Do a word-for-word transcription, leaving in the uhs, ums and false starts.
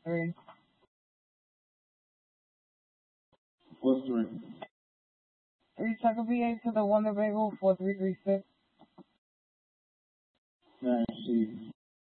Three. What's three? Three Tucker V A to the Wonder Bagel, four three three six. Nine, see.